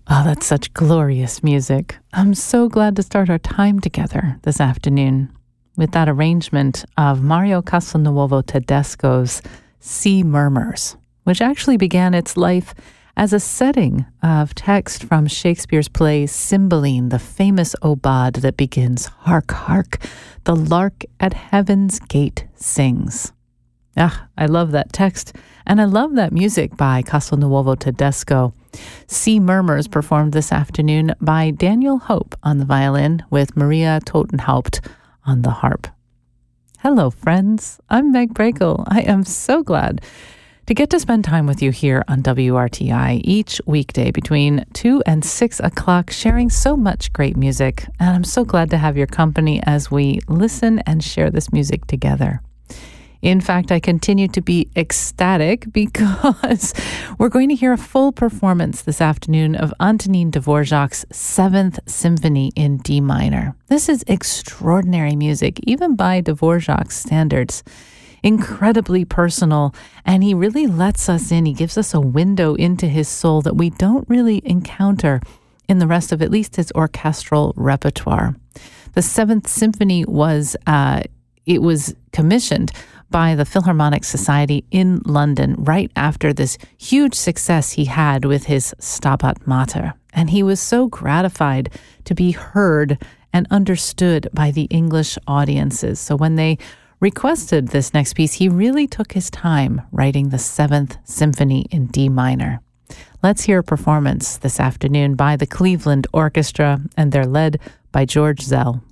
Oh, that's such glorious music. I'm so glad to start our time together this afternoon with that arrangement of Mario Castelnuovo Tedesco's Sea Murmurs, which actually began its life as a setting of text from Shakespeare's play Cymbeline, the famous aubade that begins, "Hark, hark, the lark at heaven's gate sings." I love that text, and I love that music by Castelnuovo Tedesco. Sea Murmurs performed this afternoon by Daniel Hope on the violin with Maria Totenhaupt on the harp. Hello, friends. I'm Meg Brakel. I am so glad to get to spend time with you here on WRTI each weekday between 2 and 6 o'clock, sharing so much great music. And I'm so glad to have your company as we listen and share this music together. In fact, I continue to be ecstatic because we're going to hear a full performance this afternoon of Antonin Dvorak's 7th Symphony in D minor. This is extraordinary music, even by Dvorak's standards. Incredibly personal, and he really lets us in. He gives us a window into his soul that we don't really encounter in the rest of at least his orchestral repertoire. The 7th Symphony was commissioned by the Philharmonic Society in London right after this huge success he had with his Stabat Mater. And he was so gratified to be heard and understood by the English audiences. So when they requested this next piece, he really took his time writing the 7th Symphony in D minor. Let's hear a performance this afternoon by the Cleveland Orchestra, and they're led by George Zell.